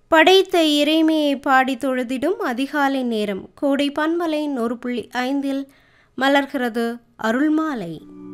படைத்த இறைமையை பாடி தொழுதிடும் அதிகாலை நேரம் கோடை பண்பலை 100.5 மலர்கிறது அருள்மாலை.